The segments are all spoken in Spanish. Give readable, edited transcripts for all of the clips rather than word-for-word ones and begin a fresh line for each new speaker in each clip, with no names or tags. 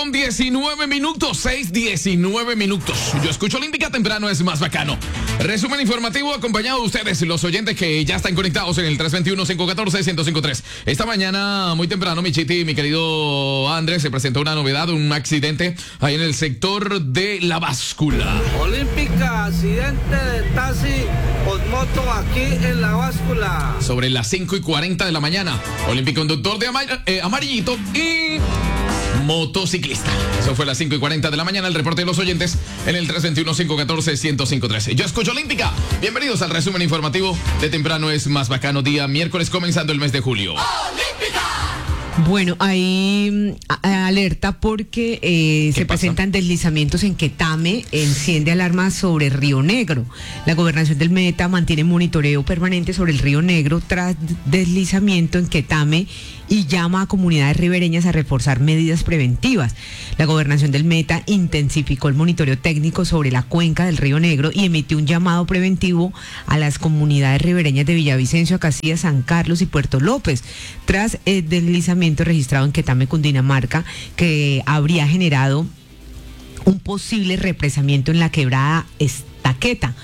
con 19 minutos, 6:19 minutos. Yo escucho Olímpica temprano, es más bacano. Resumen informativo acompañado de ustedes, los oyentes que ya están conectados en el 321-514-1053. Esta mañana, muy temprano, mi Chiti y mi querido Andrés, se presentó una novedad, un accidente ahí en el sector de La Báscula.
Olímpica, accidente de taxi con moto aquí en La Báscula.
Sobre las 5:40 de la mañana, Olímpico conductor de amarillito y motociclista. Eso fue a las 5:40 de la mañana. El reporte de los oyentes en el 321-514-1053. Yo escucho Olímpica. Bienvenidos al resumen informativo de temprano es más bacano, día miércoles comenzando el mes de julio. ¡Olímpica!
Bueno, hay alerta porque se presentan deslizamientos en Quetame, enciende alarma sobre Río Negro. La Gobernación del Meta mantiene monitoreo permanente sobre el Río Negro tras deslizamiento en Quetame y llama a comunidades ribereñas a reforzar medidas preventivas. La Gobernación del Meta intensificó el monitoreo técnico sobre la cuenca del Río Negro y emitió un llamado preventivo a las comunidades ribereñas de Villavicencio, Acacías, San Carlos y Puerto López, tras el deslizamiento registrado en Quetame, Cundinamarca, que habría generado un posible represamiento en la quebrada Estaqueca.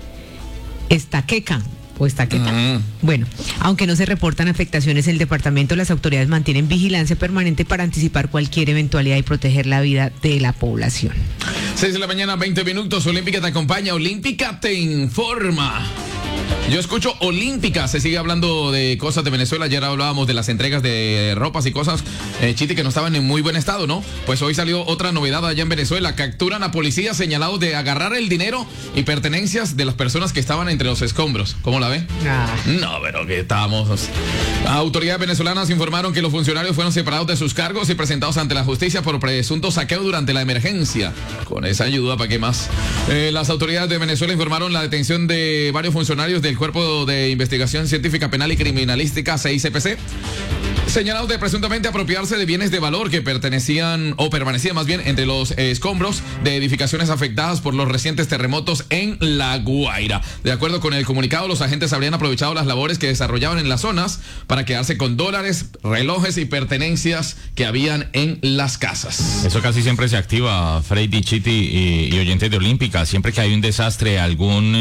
Bueno, aunque no se reportan afectaciones en el departamento, las autoridades mantienen vigilancia permanente para anticipar cualquier eventualidad y proteger la vida de la población.
6 de la mañana, 20 minutos. Olímpica te acompaña, Olímpica te informa. Yo escucho Olímpica, se sigue hablando de cosas de Venezuela. Ayer hablábamos de las entregas de ropas y cosas, Chiti, que no estaban en muy buen estado, ¿no? Pues hoy salió otra novedad allá en Venezuela. Capturan a policías señalados de agarrar el dinero y pertenencias de las personas que estaban entre los escombros. ¿Cómo la ve? No, pero que estábamos. Autoridades venezolanas informaron que los funcionarios fueron separados de sus cargos y presentados ante la justicia por presunto saqueo durante la emergencia. Con esa ayuda, ¿para qué más? Las autoridades de Venezuela informaron la detención de varios funcionarios del Cuerpo de Investigación Científica Penal y Criminalística, CICPC, señalados de presuntamente apropiarse de bienes de valor que pertenecían o permanecían más bien entre los escombros de edificaciones afectadas por los recientes terremotos en La Guaira. De acuerdo con el comunicado, los agentes habrían aprovechado las labores que desarrollaban en las zonas para quedarse con dólares, relojes y pertenencias que habían en las casas.
Eso casi siempre se activa, Freddy, Chiti y oyentes de Olímpica. Siempre que hay un desastre, algún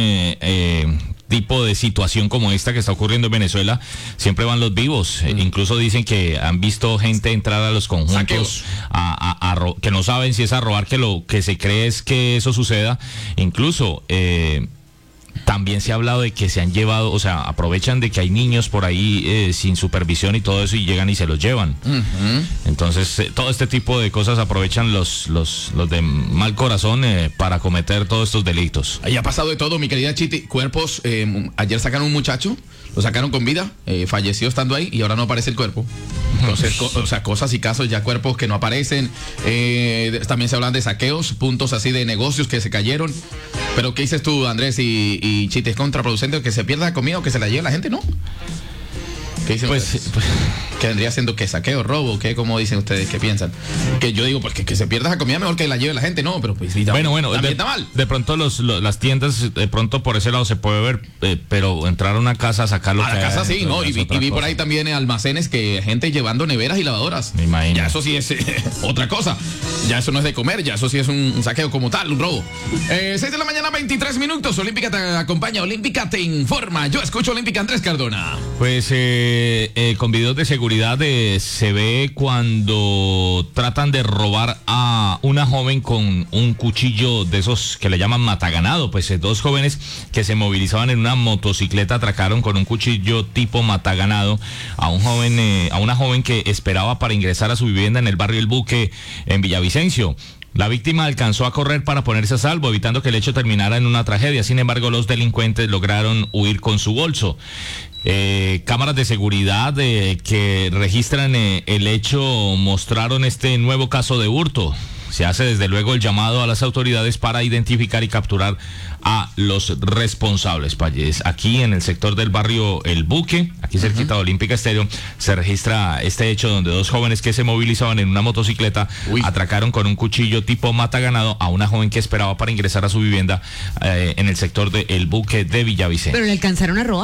tipo de situación como esta que está ocurriendo en Venezuela, siempre van los vivos. Incluso dicen que han visto gente entrar a los conjuntos que no saben si es a robar, que lo que se cree es que eso suceda. Incluso también se ha hablado de que se han llevado, o sea, aprovechan de que hay niños por ahí sin supervisión y todo eso y llegan y se los llevan. Entonces, todo este tipo de cosas aprovechan los de mal corazón para cometer todos estos delitos.
Ahí ha pasado de todo, mi querida Chiti. Cuerpos, ayer sacaron un muchacho, lo sacaron con vida, falleció estando ahí y ahora no aparece el cuerpo. Entonces, cosas y casos, ya cuerpos que no aparecen. También se hablan de saqueos, puntos así de negocios que se cayeron. Pero ¿qué dices tú, Andrés y Chiti? ¿Es contraproducente que se pierda la comida o que se la lleve la gente? ¿No? ¿Qué dicen ustedes? ¿Que vendría siendo que saqueo, robo? ¿Qué? ¿Cómo dicen ustedes? ¿Qué piensan? Que yo digo, pues que se pierda la comida mejor que la lleve la gente, ¿no? Pero pues
bueno,
también está mal.
De pronto las tiendas, de pronto por ese lado se puede ver, pero entrar a una casa a sacarlo.
A la casa sí, ¿no? Y vi por ahí también almacenes que gente llevando neveras y lavadoras.
Me imagino.
Ya eso sí es otra cosa. Ya eso no es de comer, ya eso sí es un saqueo como tal, un robo. 6 de la mañana, 23 minutos. Olímpica te acompaña, Olímpica te informa. Yo escucho Olímpica, Andrés Cardona.
Pues con videos de seguridad se ve cuando tratan de robar a una joven con un cuchillo de esos que le llaman mataganado. Pues dos jóvenes que se movilizaban en una motocicleta atracaron con un cuchillo tipo mataganado a una joven que esperaba para ingresar a su vivienda en el barrio El Buque en Villavicencio. La víctima alcanzó a correr para ponerse a salvo, evitando que el hecho terminara en una tragedia. Sin embargo, los delincuentes lograron huir con su bolso. Cámaras de seguridad que registran el hecho mostraron este nuevo caso de hurto. Se hace desde luego el llamado a las autoridades para identificar y capturar a los responsables. Aquí en el sector del barrio El Buque, aquí cerquita de Olímpica Estéreo, se registra este hecho donde dos jóvenes que se movilizaban en una motocicleta atracaron con un cuchillo tipo mataganado a una joven que esperaba para ingresar a su vivienda en el sector de El Buque de Villavicencio.
¿Pero le alcanzaron a robar?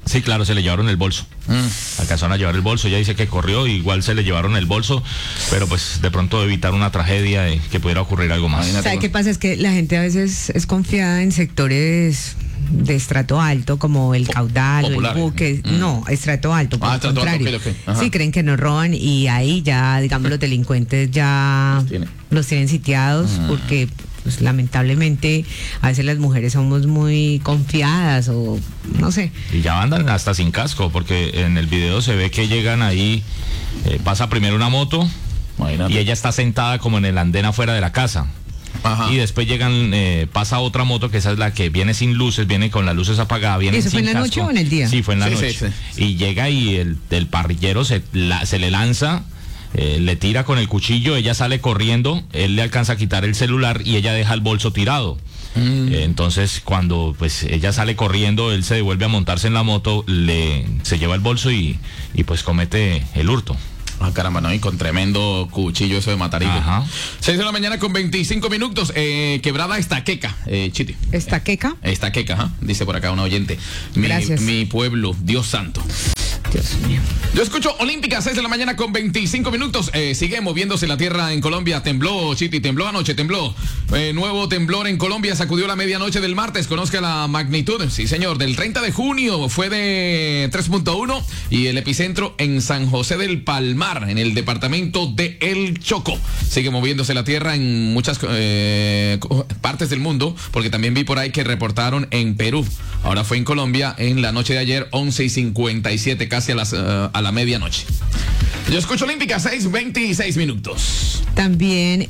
Sí, claro, se le llevaron el bolso. Alcanzaron a llevar el bolso. Ella dice que corrió, igual se le llevaron el bolso, pero pues de pronto evitar una tragedia de que pudiera ocurrir algo más.
¿Sabe qué pasa? Es que la gente a veces es confiada en sectores de estrato alto, como el Caudal o el Buque. No, estrato alto, por el contrario.
Alto, okay.
Sí, creen que no roban y ahí ya, digamos, los delincuentes ya los tienen sitiados porque pues lamentablemente a veces las mujeres somos muy confiadas o no sé.
Y ya andan hasta sin casco, porque en el video se ve que llegan ahí, pasa primero una moto. Imagínate. Y ella está sentada como en el andén afuera de la casa. Ajá. Y después llegan, pasa otra moto, que esa es la que viene sin luces, viene con las luces apagadas, viene sin casco.
¿Eso fue en la noche o en el día?
Sí, fue en la noche. Sí. Y llega y el parrillero se le lanza, le tira con el cuchillo, ella sale corriendo, él le alcanza a quitar el celular y ella deja el bolso tirado. Entonces cuando pues ella sale corriendo, él se devuelve a montarse en la moto, se lleva el bolso y pues comete el hurto.
Ah, caramba, no, y con tremendo cuchillo eso de Matarillo. 6 de la mañana con 25 minutos. Quebrada Estaqueca, Chiti.
¿Estaqueca?
Estaqueca, ajá, dice por acá una oyente.
Gracias.
Mi pueblo, Dios santo.
Dios mío.
Yo escucho Olímpica, 6 de la mañana con 25 minutos. Sigue moviéndose la tierra en Colombia. Tembló, Chiti, tembló anoche, tembló. Nuevo temblor en Colombia, sacudió la medianoche del martes. Conozca la magnitud. Sí, señor, del 30 de junio fue de 3.1 y el epicentro en San José del Palmar, en el departamento de El Chocó. Sigue moviéndose la tierra en muchas partes del mundo, porque también vi por ahí que reportaron en Perú. Ahora fue en Colombia en la noche de ayer, 11:57, casi a la medianoche. Yo escucho Olímpica, 6:26 minutos.
También,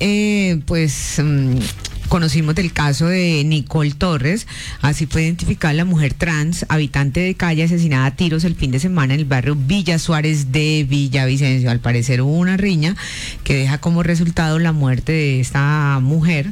conocimos del caso de Nicole Torres. Así fue identificada la mujer trans, habitante de calle, asesinada a tiros el fin de semana en el barrio Villa Suárez de Villavicencio. Al parecer hubo una riña que deja como resultado la muerte de esta mujer,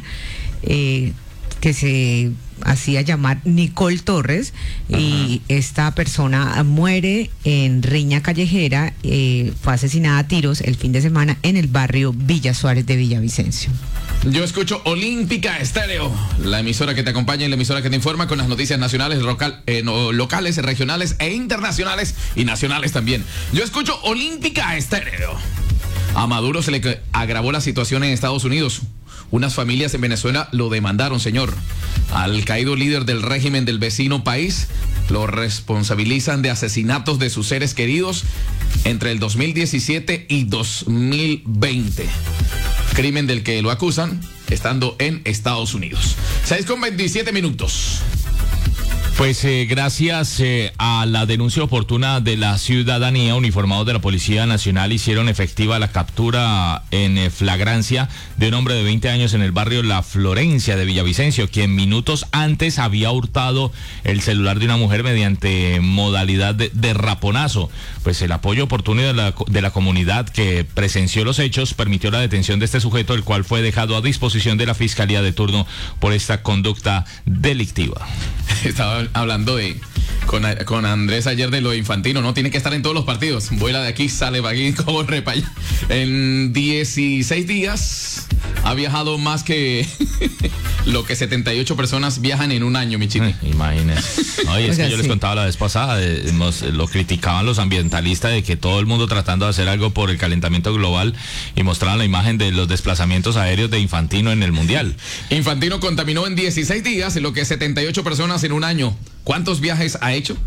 que se hacía llamar Nicole Torres. Y esta persona muere en riña callejera. Fue asesinada a tiros el fin de semana en el barrio Villa Suárez de Villavicencio.
Yo escucho Olímpica Estéreo, la emisora que te acompaña y la emisora que te informa con las noticias nacionales, locales, regionales e internacionales y nacionales también. Yo escucho Olímpica Estéreo. A Maduro se le agravó la situación en Estados Unidos. Unas familias en Venezuela lo demandaron, señor. Al caído líder del régimen del vecino país lo responsabilizan de asesinatos de sus seres queridos entre el 2017 y 2020. Crimen del que lo acusan estando en Estados Unidos. 6:27 minutos.
Pues gracias a la denuncia oportuna de la ciudadanía, uniformados de la Policía Nacional hicieron efectiva la captura en flagrancia de un hombre de 20 años en el barrio La Florencia de Villavicencio, quien minutos antes había hurtado el celular de una mujer mediante modalidad de raponazo. Pues el apoyo oportuno de la comunidad que presenció los hechos permitió la detención de este sujeto, el cual fue dejado a disposición de la Fiscalía de turno por esta conducta delictiva.
Estaba hablando con Andrés ayer de lo de Infantino, ¿no? Tiene que estar en todos los partidos. Vuela de aquí, sale de aquí, como repaya. En 16 días ha viajado más que lo que 78 personas viajan en un año, mi chico.
Imagínese. Oye, es que yo les contaba la vez pasada, lo criticaban los ambientalistas de que todo el mundo tratando de hacer algo por el calentamiento global y mostraban la imagen de los desplazamientos aéreos de Infantino en el Mundial.
Infantino contaminó en 16 días lo que 78 personas en un año. ¿Cuántos viajes ha hecho?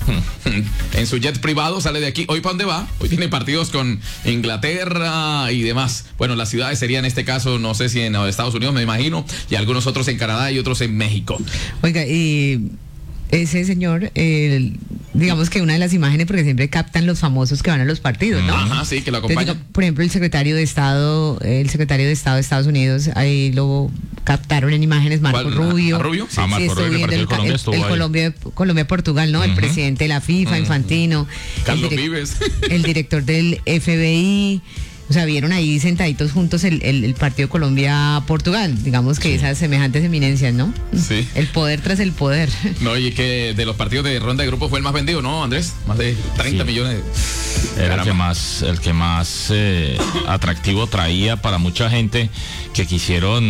En su jet privado sale de aquí. ¿Hoy para dónde va? Hoy tiene partidos con Inglaterra y demás. Bueno, las ciudades serían en este caso, no sé si en Estados Unidos, me imagino, y algunos otros en Canadá y otros en México.
Oiga, y ese señor, digamos que una de las imágenes, porque siempre captan los famosos que van a los partidos, ¿no?
Ajá, sí, que lo acompañan.
Entonces, por ejemplo, el secretario de Estado de Estados Unidos, ahí lo captaron en imágenes, Marco Rubio.
¿A Rubio?
Sí,
Marco Rubio,
viendo el Colombia-Portugal, ¿no? El presidente de la FIFA, Infantino.
Carlos Vives.
El director del FBI. O sea, vieron ahí sentaditos juntos el partido Colombia-Portugal. Digamos que esas semejantes eminencias, ¿no?
Sí.
El poder tras el poder.
No, y que de los partidos de ronda de grupo fue el más vendido, ¿no, Andrés? Más de 30 millones.
Era el que más atractivo traía para mucha gente que quisieron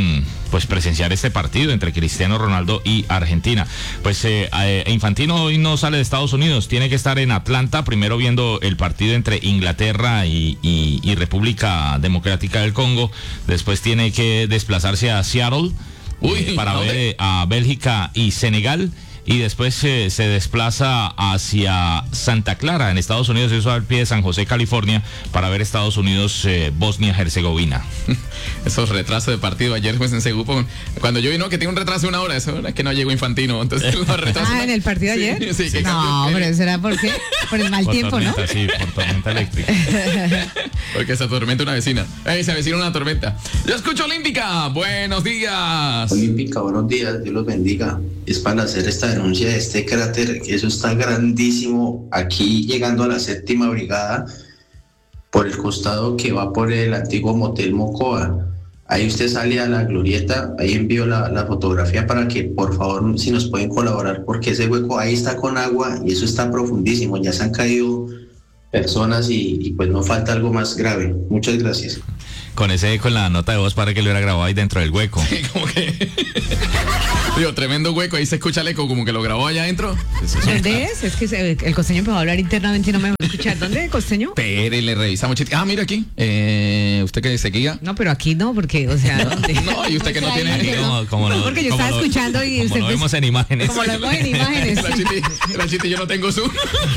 pues presenciar este partido entre Cristiano Ronaldo y Argentina. Pues Infantino hoy no sale de Estados Unidos, tiene que estar en Atlanta, primero viendo el partido entre Inglaterra y República Democrática del Congo, después tiene que desplazarse a Seattle para ver a Bélgica y Senegal, y después se desplaza hacia Santa Clara en Estados Unidos, eso al pie de San José, California, para ver Estados Unidos, Bosnia-Herzegovina.
Esos retrasos de partido ayer pues en Segupo, cuando yo vi que tiene un retraso de 1 hora, eso es que no llegó Infantino, entonces lo retrasó.
¿En el partido de ayer?
Sí, que
no, pero eso era porque por el mal
por
tiempo,
tormenta,
¿no?
Sí, por tormenta eléctrica.
Porque se atormenta una vecina. Se avecina una tormenta. Yo escucho Olímpica, buenos días.
Olímpica, buenos días, Dios los bendiga. Es para hacer esta denuncia de este cráter, que eso está grandísimo, aquí llegando a la 7ª brigada, por el costado que va por el antiguo motel Mocoa. Ahí usted sale a la glorieta, ahí envío la fotografía para que por favor si nos pueden colaborar, porque ese hueco ahí está con agua y eso está profundísimo, ya se han caído personas y pues no falta algo más grave. Muchas gracias.
Con la nota de voz para que lo hubiera grabado ahí dentro del hueco.
Sí, como que digo, tremendo hueco, ahí se escucha el eco, como que lo grabó allá adentro.
¿Dónde es? Es que el costeño empezó a hablar internamente y no me va a escuchar. ¿Dónde, costeño?
Pero le revisamos. Mira aquí. ¿Usted que seguía?
No, pero aquí no, porque, o sea, ¿dónde?
No, y usted que no tiene.
Aquí como
no, porque yo estaba escuchando y
como
usted
lo vemos en imágenes.
Como lo vemos en imágenes.
La chiti, yo no tengo Zoom.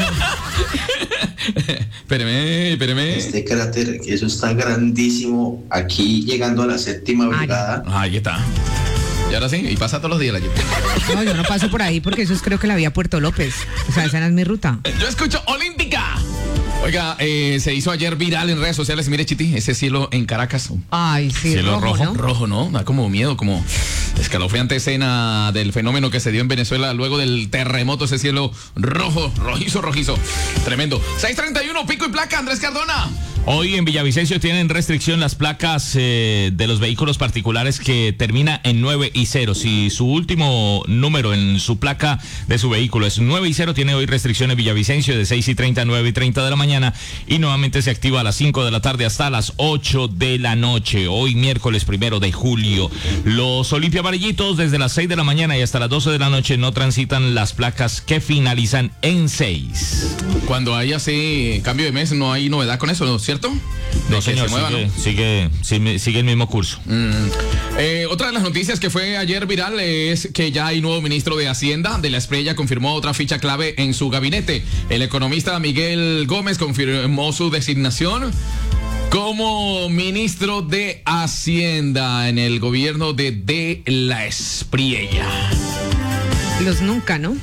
Espéreme.
Este cráter, eso está grandísimo, aquí llegando a la 7ª brigada.
Ahí está. Y ahora sí, y pasa todos los días la chiti.
No, yo no paso por ahí porque eso es creo que la vía Puerto López. O sea, esa no es mi ruta.
Yo escucho Olímpica. Oiga, se hizo ayer viral en redes sociales. Mire, Chiti, ese cielo en Caracas.
Ay, sí,
cielo rojo.
¿no?
Rojo, ¿no? Da como miedo, como escalofriante escena del fenómeno que se dio en Venezuela luego del terremoto. Ese cielo rojo, rojizo. Tremendo. 6:31, pico y placa, Andrés Cardona.
Hoy en Villavicencio tienen restricción las placas de los vehículos particulares que termina en 9 y 0. Si su último número en su placa de su vehículo es 9 y 0, tiene hoy restricción en Villavicencio de 6:30 a 9:30 de la mañana y nuevamente se activa a las 5 de la tarde hasta las 8 de la noche. Hoy miércoles 1 de julio. Los Olimpia Amarillitos desde las 6 de la mañana y hasta las 12 de la noche no transitan las placas que finalizan en 6.
Cuando hay así cambio de mes no hay novedad con eso, ¿no? ¿Cierto?
No, señor, sigue el mismo curso.
Otra de las noticias que fue ayer viral es que ya hay nuevo ministro de Hacienda. De la Espriella confirmó otra ficha clave en su gabinete. El economista Miguel Gómez confirmó su designación como ministro de Hacienda en el gobierno de la Espriella.
Los nunca, ¿no?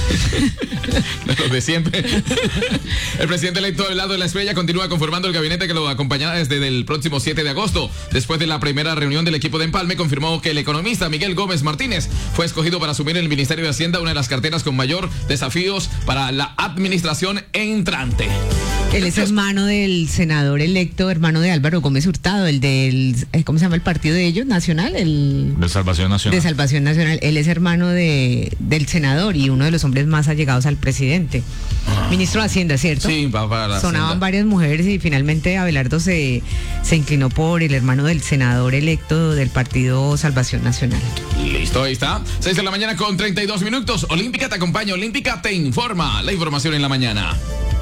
Los de siempre. El presidente electo Abelardo de la Espriella continúa conformando el gabinete que lo acompañará desde el próximo 7 de agosto. Después de la primera reunión del equipo de empalme, confirmó que el economista Miguel Gómez Martínez fue escogido para asumir el Ministerio de Hacienda, una de las carteras con mayor desafíos para la administración entrante.
Él es hermano del senador electo, hermano de Álvaro Gómez Hurtado, el del, ¿cómo se llama el partido de ellos? Nacional,
de Salvación Nacional.
De Salvación Nacional. Él es hermano del senador y uno de los hombres más allegados al presidente. Ministro de Hacienda, ¿cierto?
Sí, va para la
Sonaban
Hacienda.
Varias mujeres y finalmente Abelardo se inclinó por el hermano del senador electo del partido Salvación Nacional.
Listo, ahí está. 6 de la mañana con 32 minutos. Olímpica te acompaña, Olímpica te informa. La información en la mañana.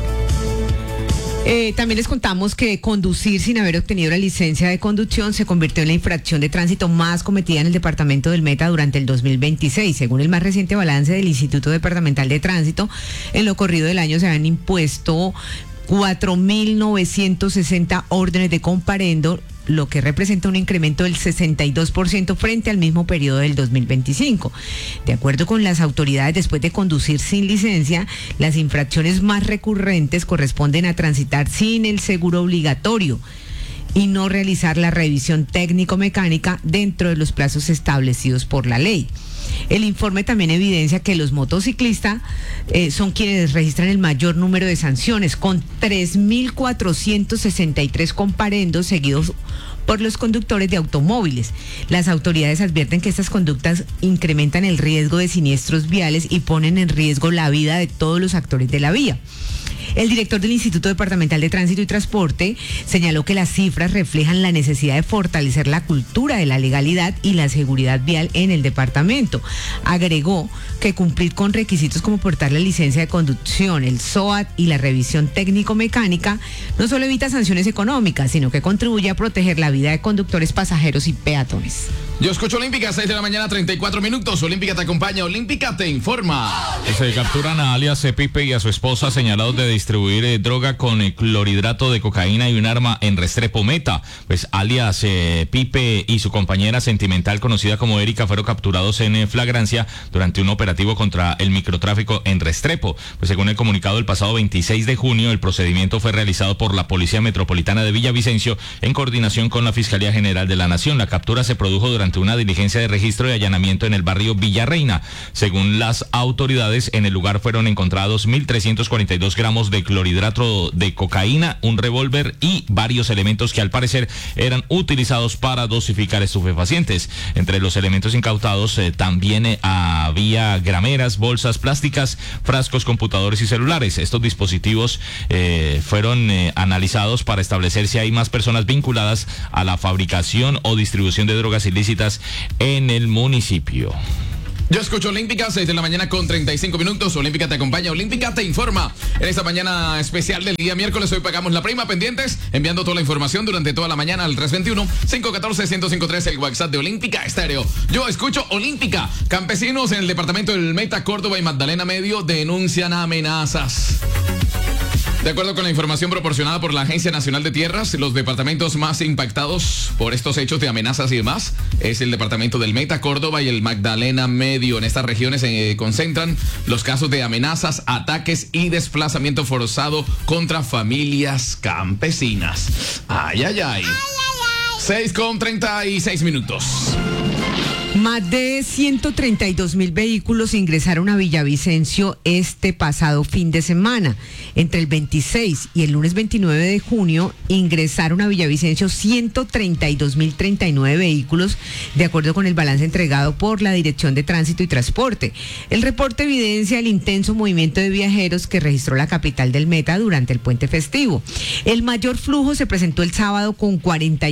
También les contamos que conducir sin haber obtenido la licencia de conducción se convirtió en la infracción de tránsito más cometida en el departamento del Meta durante el 2026. Según el más reciente balance del Instituto Departamental de Tránsito, en lo corrido del año se han impuesto 4.960 órdenes de comparendo, lo que representa un incremento del 62% frente al mismo periodo del 2025. De acuerdo con las autoridades, después de conducir sin licencia, las infracciones más recurrentes corresponden a transitar sin el seguro obligatorio y no realizar la revisión técnico-mecánica dentro de los plazos establecidos por la ley. El informe también evidencia que los motociclistas son quienes registran el mayor número de sanciones, con 3.463 comparendos, seguidos por los conductores de automóviles. Las autoridades advierten que estas conductas incrementan el riesgo de siniestros viales y ponen en riesgo la vida de todos los actores de la vía. El director del Instituto Departamental de Tránsito y Transporte señaló que las cifras reflejan la necesidad de fortalecer la cultura de la legalidad y la seguridad vial en el departamento. Agregó que cumplir con requisitos como portar la licencia de conducción, el SOAT y la revisión técnico-mecánica no solo evita sanciones económicas, sino que contribuye a proteger la vida de conductores, pasajeros y peatones.
Yo escucho Olímpica, 6 de la mañana, 34 minutos. Olímpica te acompaña, Olímpica te informa.
Se capturan a alias Pipe y a su esposa señalados de distribuir droga con clorhidrato de cocaína y un arma en Restrepo Meta. Pues alias Pipe y su compañera sentimental conocida como Erika fueron capturados en flagrancia durante un operativo contra el microtráfico en Restrepo. Pues según el comunicado, el pasado 26 de junio el procedimiento fue realizado por la Policía Metropolitana de Villavicencio en coordinación con la Fiscalía General de la Nación. La captura se produjo durante una diligencia de registro y allanamiento en el barrio Villarreina. Según las autoridades, en el lugar fueron encontrados 1.342 gramos de clorhidrato de cocaína, un revólver y varios elementos que al parecer eran utilizados para dosificar estupefacientes. Entre los elementos incautados también había grameras, bolsas plásticas, frascos, computadores y celulares. Estos dispositivos fueron analizados para establecer si hay más personas vinculadas a la fabricación o distribución de drogas ilícitas en el municipio.
Yo escucho Olímpica, 6 de la mañana con 35 minutos. Olímpica te acompaña, Olímpica te informa. En esta mañana especial del día miércoles, hoy pagamos la prima, pendientes, enviando toda la información durante toda la mañana al 321-514-1053, el WhatsApp de Olímpica Estéreo. Yo escucho Olímpica. Campesinos en el departamento del Meta, Córdoba y Magdalena Medio denuncian amenazas. De acuerdo con la información proporcionada por la Agencia Nacional de Tierras, los departamentos más impactados por estos hechos de amenazas y demás es el departamento del Meta, Córdoba y el Magdalena Medio. En estas regiones se concentran los casos de amenazas, ataques y desplazamiento forzado contra familias campesinas. Ay, ay, ay. 6 con 36 minutos.
Más de 132.000 vehículos ingresaron a Villavicencio este pasado fin de semana. Entre el 26 y el lunes 29 de junio ingresaron a Villavicencio 132.039 vehículos, de acuerdo con el balance entregado por la Dirección de Tránsito y Transporte. El reporte evidencia el intenso movimiento de viajeros que registró la capital del Meta durante el puente festivo. El mayor flujo se presentó el sábado con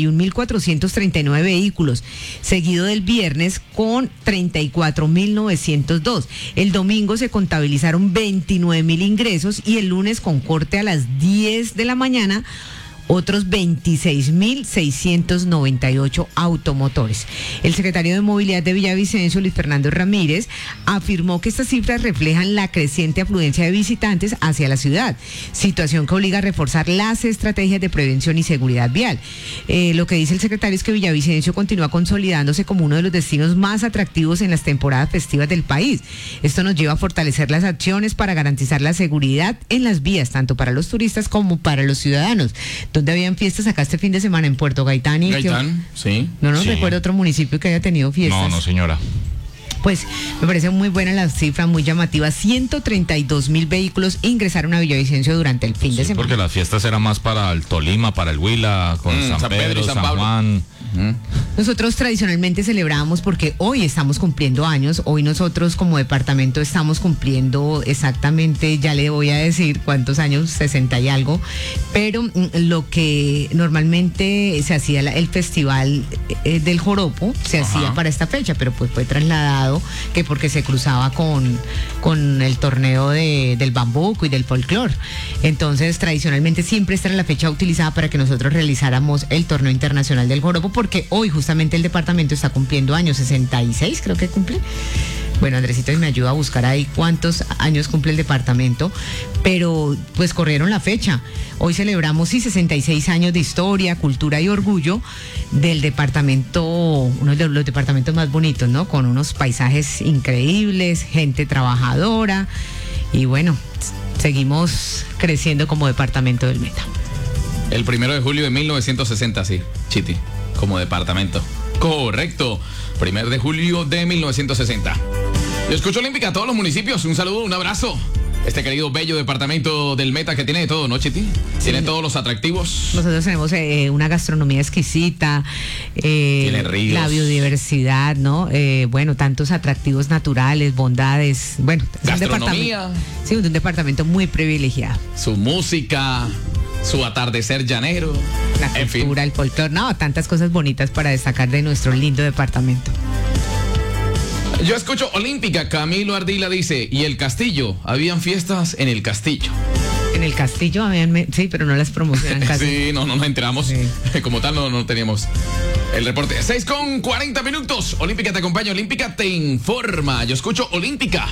41.439 vehículos, seguido del viernes con 34.902. El domingo se contabilizaron 29.000 ingresos y el lunes, con corte a las 10 de la mañana, otros 26.698 automotores. El secretario de Movilidad de Villavicencio, Luis Fernando Ramírez, afirmó que estas cifras reflejan la creciente afluencia de visitantes hacia la ciudad, situación que obliga a reforzar las estrategias de prevención y seguridad vial. Lo que dice el secretario es que Villavicencio continúa consolidándose como uno de los destinos más atractivos en las temporadas festivas del país. Esto nos lleva a fortalecer las acciones para garantizar la seguridad en las vías, tanto para los turistas como para los ciudadanos. ¿Dónde habían fiestas acá este fin de semana? En Puerto Gaitán.
Sí.
No nos
Sí.
recuerdo otro municipio que haya tenido fiestas.
No, señora.
Pues me parece muy buena la cifra, muy llamativa. 132.000 vehículos ingresaron a Villavicencio durante el fin de semana.
Porque las fiestas eran más para el Tolima, para el Huila, con San Pedro,
y San
San
Pablo.
Juan.
Nosotros tradicionalmente celebramos porque hoy estamos cumpliendo años. Hoy nosotros como departamento estamos cumpliendo exactamente, ya le voy a decir cuántos años, 60 y algo. Pero lo que normalmente se hacía, el festival del joropo, se hacía para esta fecha, pero pues fue trasladado que porque se cruzaba con el torneo del bambuco y del folclor. Entonces tradicionalmente siempre esta era la fecha utilizada para que nosotros realizáramos el torneo internacional del joropo, porque hoy justamente el departamento está cumpliendo años, 66 creo que cumple. Bueno, Andresito me ayuda a buscar ahí cuántos años cumple el departamento, pero pues corrieron la fecha. Hoy celebramos 66 años de historia, cultura y orgullo del departamento, uno de los departamentos más bonitos, ¿no? Con unos paisajes increíbles, gente trabajadora y bueno, seguimos creciendo como departamento del Meta.
El 1 de julio de 1960, sí, Chiti, como departamento. Correcto, 1 de julio de 1960. Yo escucho Olímpica a todos los municipios. Un saludo, un abrazo. Este querido bello departamento del Meta que tiene de todo, ¿no, Chiti? Tiene todos los atractivos.
Nosotros tenemos una gastronomía exquisita,
Tiene ríos.
la biodiversidad, ¿no? Bueno, tantos atractivos naturales, bondades. Bueno, es
Gastronomía.
un departamento muy privilegiado.
Su música, su atardecer llanero.
La
En fin.
cultura, el folclore, no, tantas cosas bonitas para destacar de nuestro lindo departamento.
Yo escucho Olímpica, Camilo Ardila dice, y el castillo, habían fiestas en el castillo.
En el castillo habían, sí, pero no las promocionan casi.
Sí, no nos enteramos.
Sí.
Como tal, no teníamos el reporte. 6:40. Olímpica te acompaña, Olímpica te informa. Yo escucho Olímpica.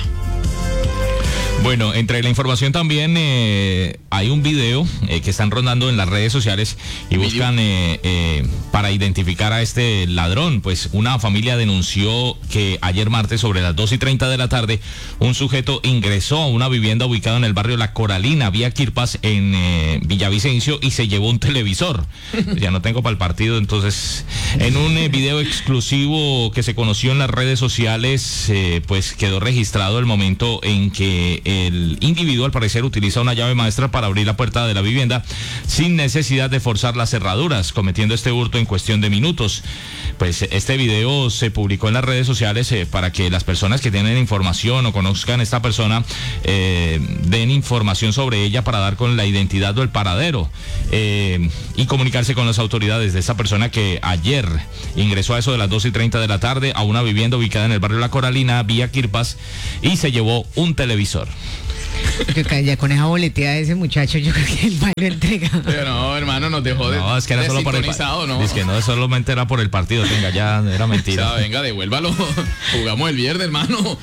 Bueno, entre la información también hay un video que están rondando en las redes sociales y buscan para identificar a este ladrón. Pues una familia denunció que ayer martes sobre las 2:30 de la tarde un sujeto ingresó a una vivienda ubicada en el barrio La Coralina, vía Quirpas, en Villavicencio, y se llevó un televisor. Ya no tengo para el partido, entonces en un video exclusivo que se conoció en las redes sociales, pues quedó registrado el momento en que el individuo al parecer utiliza una llave maestra para abrir la puerta de la vivienda sin necesidad de forzar las cerraduras, cometiendo este hurto en cuestión de minutos. Pues este video se publicó en las redes sociales para que las personas que tienen información o conozcan a esta persona den información sobre ella para dar con la identidad o el paradero y comunicarse con las autoridades de esta persona que ayer ingresó a eso de las 2:30 de la tarde a una vivienda ubicada en el barrio La Coralina, vía Quirpas, y se llevó un televisor.
Yo ya con esa boleteada de ese muchacho, yo creo que el mal lo entrega.
Pero no, hermano, nos dejó de.
No, es que era solo por el
¿no?
Es que no, solamente era por el partido, venga, ya era mentira.
O sea, venga, devuélvalo. Jugamos el viernes, hermano.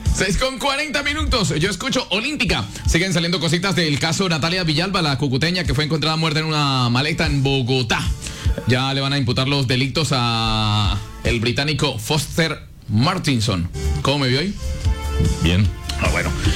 6:40. Yo escucho Olímpica. Siguen saliendo cositas del caso Natalia Villalba, la cucuteña que fue encontrada muerta en una maleta en Bogotá. Ya le van a imputar los delitos a el británico Foster Martinson. ¿Cómo me vio hoy?
Bien.
Bueno,